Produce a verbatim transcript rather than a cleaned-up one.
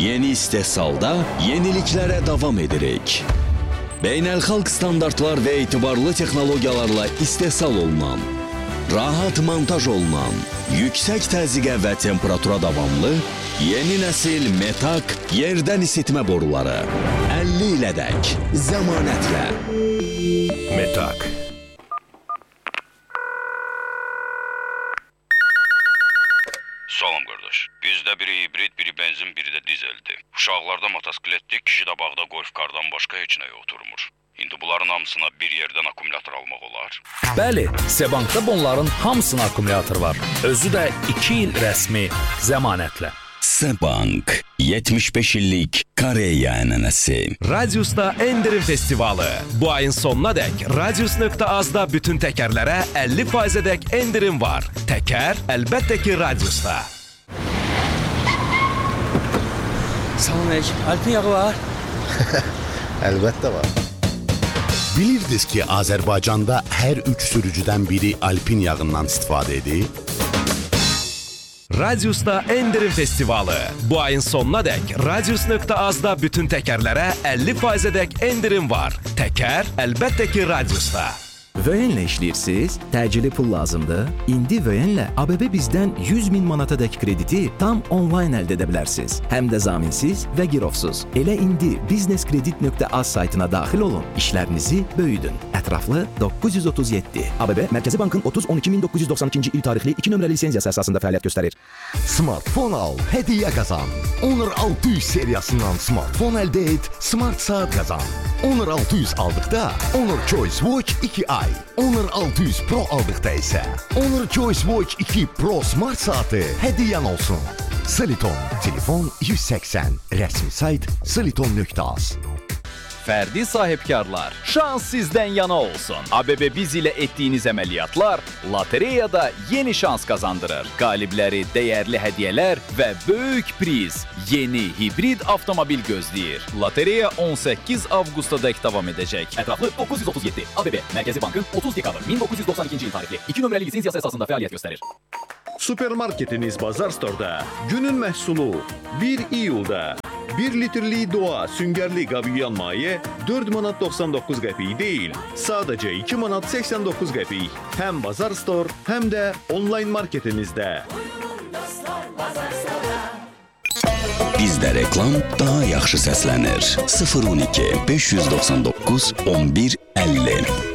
Yeni istehsalda yeniliklərə davam edirik. Beynəlxalq standartlar və etibarlı texnologiyalarla istehsal olunan, rahat montaj olunan, yüksək təzyiqə və temperatura davamlı yeni nəsil Metak yerdən isitmə boruları. əlli ilədək zəmanətlə. Metak. Salam qardaş. Bizdə biri hibrid, biri benzin, biri də dizeldir. Uşaqlarda motosikletlik, kişi də bağda golf kardan başqa heç nəyə oturmur. İndi bunların hamısına bir yerdən akkumulyator almaq olar. Bəli, Sebankda bunların hamısına akkumulyator var. Özü də iki il rəsmi zəmanətlə. Sebank, yetmiş beş illik Koreya ənənəsi. Radius'ta endirim festivalı. Bu ayın sonuna dək Radius nöqtə azda bütün təkərlərə əlli faizədək endirim var. Təkər əlbəttə ki Radius'ta. Salam əleykum. Alpin yağı var? Əlbəttə var. Bilirdiniz ki, Azərbaycanda hər üç sürücüdən biri Alpin yağından istifadə edir? Radius'ta endirim festivalı. Bu ayın sonuna dək Radius nöqtə azda bütün təkərlərə əlli faizədək endirim var. Təkər əlbəttə ki Radius'ta. Vöyenlə işləyirsiniz, təcili pul lazımdır. İndi Vöyenlə A B B bizdən yüz min manatadək krediti tam onlayn əldə edə bilərsiniz. Həm də zaminsiz və girovsuz. Elə indi businesskredit nöqtə az saytına daxil olun, işlərinizi böyüdün. Ətraflı doqquz yüz otuz yeddi. A B B Mərkəzi Bankın otuz on iki min doqquz yüz doxsan ikinci il tarixli iki nömrəli lisenziyası əsasında fəaliyyət göstərir. Smartfon al, hədiyyə qazan. Honor altı yüz seriyasından smartfon əldə et, smart saat qazan. Honor altı yüz aldıqda Honor Choice Watch iki ay. Honor altı yüz Pro aldıqda isə Honor Choice Watch iki Pro Smart saatı hədiyyən olsun. Soliton, telefon yüz səksən, rəsmi sayt soliton nöqtə az. Fərdi sahibkarlar, şans sizdən yana olsun. A B B Biz ilə etdiyiniz əməliyyatlar lotereyada yeni şans qazandırır. Qalibləri dəyərli hədiyyələr və böyük priz. Yeni hibrid avtomobil gözləyir. Lotereya on səkkiz avqustadək davam edəcək. Ətraflı doqquz yüz otuz yeddi. A B B Mərkəzi Bankın otuz dekabr min doqquz yüz doxsan ikinci il tarixli iki nömrəli lisenziyası əsasında fəaliyyət göstərir. Supermarketiniz Bazar Store'da günün məhsulu bir iyulda bir litrlik Doğa süngərli qab yuyan maye dörd manat doxsan doqquz qəpik deyil, sadəcə iki manat səksən doqquz qəpik. Həm Bazar Store, həm də onlayn marketimizdə. Bizdə reklam daha yaxşı səslənir. sıfır on iki beş yüz doxsan doqquz on bir əlli.